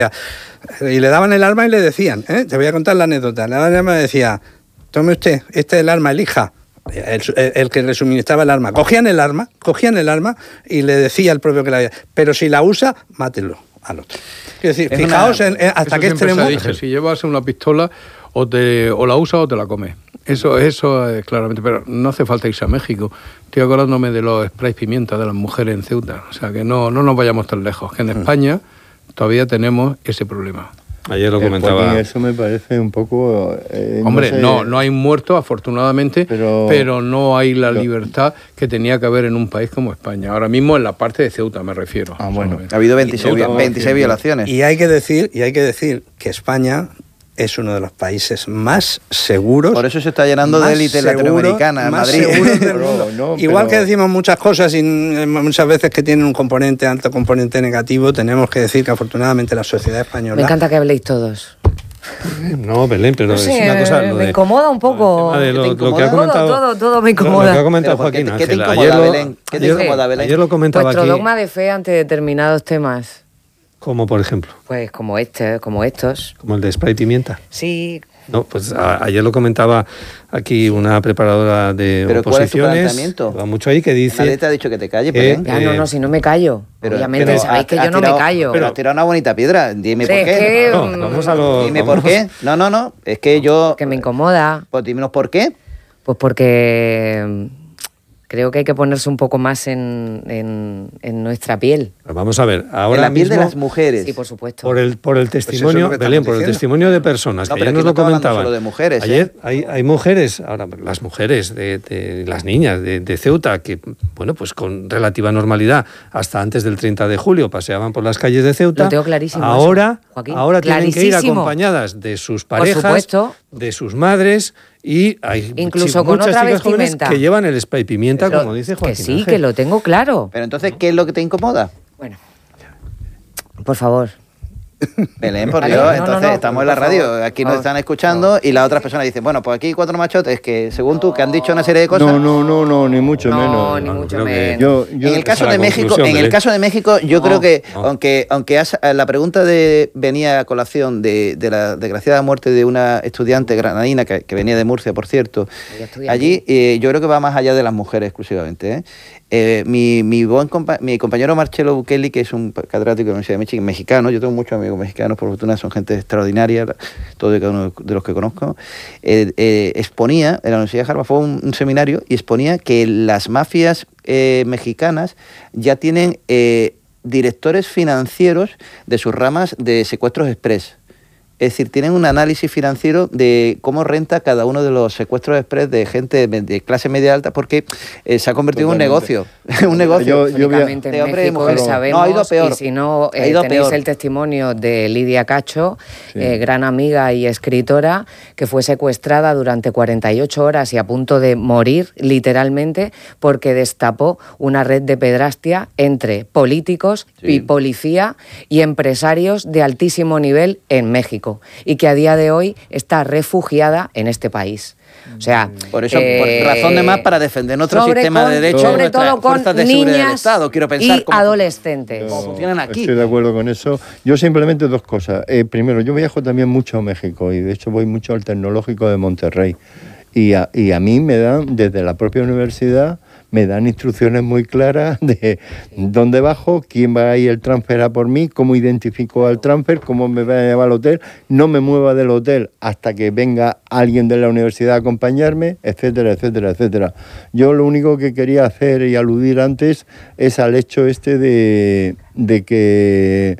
Y le daban el arma y le decían, te voy a contar la anécdota, le daban el arma y decía, tome usted, este es el arma, elija. El que le suministraba el arma. Cogían el arma y le decía al propio que la había, pero si la usa, mátelo al otro. Es decir, fijaos hasta qué extremo. Si llevas una pistola, o la usas o te la comes. Eso es claramente, pero no hace falta irse a México. Estoy acordándome de los sprays pimienta de las mujeres en Ceuta. O sea, que no nos vayamos tan lejos, que en España todavía tenemos ese problema. Ayer lo comentaba. Joaquín, eso me parece un poco... Hombre, no hay muertos, afortunadamente, pero no hay la libertad que tenía que haber en un país como España. Ahora mismo en la parte de Ceuta me refiero. Bueno. Ha habido 26 violaciones. Y hay que decir que España es uno de los países más seguros. Por eso se está llenando de élite latinoamericana en Madrid. Del mundo. Igual que decimos muchas cosas y muchas veces que tienen un componente alto, componente negativo, tenemos que decir que afortunadamente la sociedad española... Me encanta que habléis todos. No, Belén, pero sí, es una cosa... me incomoda un poco. Lo que ha comentado, todo me incomoda. Lo que ha comentado Joaquín ¿Qué te incomoda, Belén? ¿Qué te incomoda, Belén? Ayer lo comentaba Vuestro aquí. dogma de fe ante determinados temas. Como por ejemplo. Pues como estos. Como el de spray pimienta. Sí. No, pues ayer lo comentaba aquí una preparadora de ¿Pero oposiciones. cuál es tu planteamiento? Va mucho ahí que dice... Nadie te ha dicho que te calles, Belén. No, si no me callo. Obviamente sabéis que yo no me callo. Pero has tirado una bonita piedra. Dime por qué. Vamos a lo... Dime por qué. No. Es que yo... Que me incomoda. Pues dímenos por qué. Pues porque... Creo que hay que ponerse un poco más en nuestra piel. Vamos a ver, ahora en la piel mismo, de las mujeres. Sí, por supuesto. Por el testimonio, pues Belén, por el testimonio de personas, que ya nos lo comentaban. Solo de mujeres, ayer hay mujeres, ahora las mujeres, de las niñas de Ceuta, que, bueno, pues con relativa normalidad, hasta antes del 30 de julio, paseaban por las calles de Ceuta. Lo tengo clarísimo. Ahora, eso, Joaquín. ahora tienen que ir acompañadas de sus parejas, de sus madres... Y hay incluso con muchas otra chicas jóvenes vestimenta que llevan el spray pimienta, como dice Joaquín. Que sí, que lo tengo claro. Pero entonces, ¿qué es lo que te incomoda? Bueno, por favor. Belén, por Dios, entonces estamos en la radio, aquí nos están escuchando y las otras personas dicen, bueno, pues aquí 4 machotes que, según tú, que han dicho una serie de cosas... No, ni mucho menos. Ni mucho menos. En el caso de México, yo creo que, aunque la pregunta venía a colación de la desgraciada muerte de una estudiante granadina, que venía de Murcia, por cierto, allí yo creo que va más allá de las mujeres exclusivamente, mi compañero Marcelo Bukeli, que es un catedrático de la Universidad de Michigan, mexicano, yo tengo muchos amigos mexicanos, por fortuna son gente extraordinaria, todos y cada uno de los que conozco, exponía, en la Universidad de Harvard fue un seminario, y exponía que las mafias mexicanas ya tienen directores financieros de sus ramas de secuestros express. Es decir, tienen un análisis financiero de cómo renta cada uno de los secuestros express de gente de clase media alta, porque se ha convertido en un negocio. Un negocio. Únicamente en México sabemos, no, ha ido peor. Y si no, tenéis el testimonio de Lidia Cacho, gran amiga y escritora, que fue secuestrada durante 48 horas y a punto de morir, literalmente, porque destapó una red de pedrastia entre políticos y policía y empresarios de altísimo nivel en México, y que a día de hoy está refugiada en este país. O sea, por eso, por razón de más para defender nuestro sistema de derechos, sobre todo con niñas Estado, quiero pensar y adolescentes. ¿Cómo funcionan aquí? Estoy de acuerdo con eso. Yo simplemente 2 cosas. Primero, yo viajo también mucho a México y de hecho voy mucho al Tecnológico de Monterrey. Y a mí me dan, desde la propia universidad, me dan instrucciones muy claras de dónde bajo, quién va a ir el transfer a por mí, cómo identifico al transfer, cómo me va a llevar al hotel, no me mueva del hotel hasta que venga alguien de la universidad a acompañarme, etcétera, etcétera, etcétera. Yo lo único que quería hacer y aludir antes es al hecho de que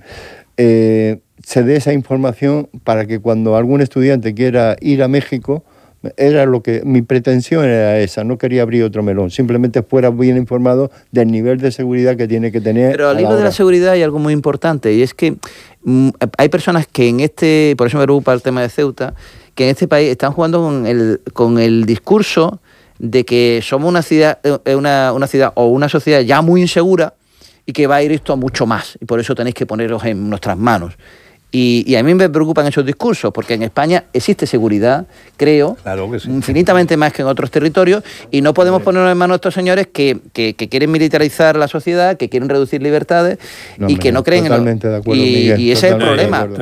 se dé esa información para que cuando algún estudiante quiera ir a México, era lo que mi pretensión era esa, no quería abrir otro melón, simplemente fuera bien informado del nivel de seguridad que tiene que tener. Pero al hilo de la seguridad hay algo muy importante, y es que hay personas que por eso me preocupa el tema de Ceuta, que en este país están jugando con el discurso de que somos una ciudad o una sociedad ya muy insegura y que va a ir esto a mucho más, y por eso tenéis que poneros en nuestras manos. Y a mí me preocupan esos discursos, porque en España existe seguridad, creo, Claro que sí. infinitamente más que en otros territorios, y no podemos ponernos en manos a estos señores que quieren militarizar la sociedad, que quieren reducir libertades y que no creen totalmente de acuerdo, y Miguel, ese es el totalmente de problema. acuerdo.